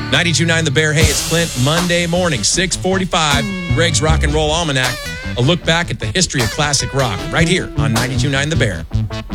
92.9 The Bear. Hey, it's Clint. Monday morning, 6:45. Greg's Rock and Roll Almanac. A look back at the history of classic rock right here on 92.9 The Bear.